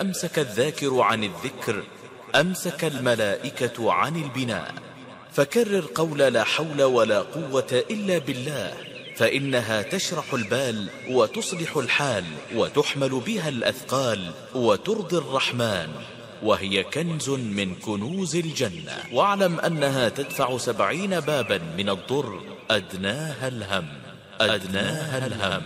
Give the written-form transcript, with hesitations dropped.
أمسك الذاكر عن الذكر أمسك الملائكة عن البناء. فكرر قول لا حول ولا قوة إلا بالله، فإنها تشرح البال وتصلح الحال وتحمل بها الأثقال وترضي الرحمن، وهي كنز من كنوز الجنة. واعلم أنها تدفع 70 بابا من الضر أدناها الهم.